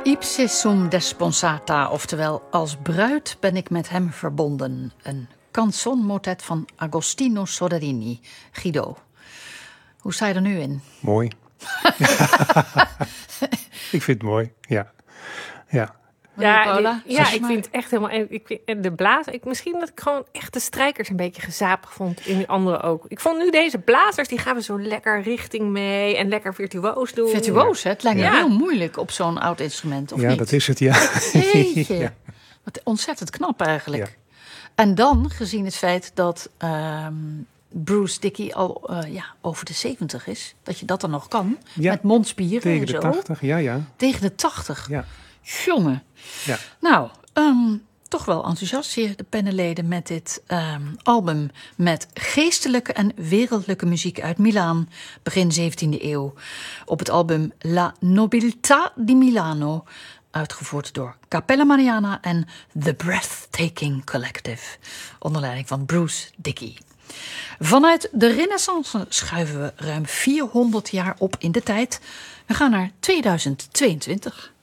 Ipse sum desponsata, oftewel als bruid ben ik met hem verbonden. Een canzonmotet van Agostino Soderini. Guido, hoe sta je er nu in? Mooi. Ik vind het mooi, ja. Paula, ik vind het echt helemaal... de blaas... misschien dat ik gewoon echt de strijkers een beetje gezapig vond. In die andere ook. Ik vond nu deze blazers, die gaan we zo lekker richting mee. En lekker virtuoos doen. Virtuoos, hè? Het lijkt me heel moeilijk op zo'n oud instrument, of niet? Ja, dat is het, ja. Jeetje. Ja. Wat ontzettend knap eigenlijk. Ja. En dan, gezien het feit dat Bruce Dickie al over de 70 is... dat je dat dan nog kan, Ja, met mondspieren tegen en de zo. 80, ja. Tegen de 80. Ja. Jongen. Ja. Nou, toch wel enthousiast hier, de pennenleden, met dit album met geestelijke en wereldlijke muziek uit Milaan, begin 17e eeuw. Op het album La Nobiltà di Milano, uitgevoerd door Cappella Mariana en The Breathtaking Collective, onder leiding van Bruce Dickie. Vanuit de Renaissance schuiven we ruim 400 jaar op in de tijd. We gaan naar 2022.